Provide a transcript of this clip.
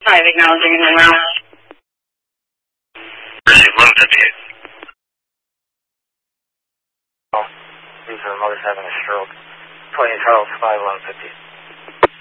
5, acknowledging in now. Receive 1158. These are mother's having a stroke. 20 Charles 5 1150.